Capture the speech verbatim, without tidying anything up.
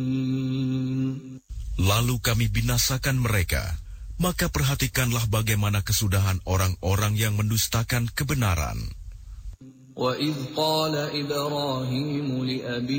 Lalu kami binasakan mereka, maka perhatikanlah bagaimana kesudahan orang-orang yang mendustakan kebenaran. وَإِذْ قَالَ إِبْرَاهِيمُ لِأَبِيهِ